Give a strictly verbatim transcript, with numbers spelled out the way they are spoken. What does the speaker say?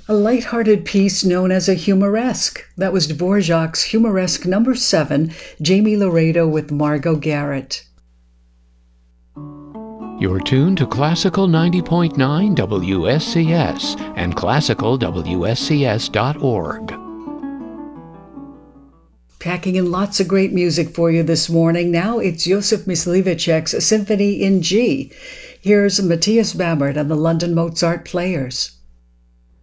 A light-hearted piece known as a humoresque. That was Dvorak's Humoresque number seven, Jamie Laredo with Margot Garrett. You're tuned to Classical ninety point nine W S C S and classical W S C S dot org. Packing in lots of great music for you this morning. Now it's Josef Mysliveček's Symphony in G. Here's Matthias Bamert and the London Mozart Players.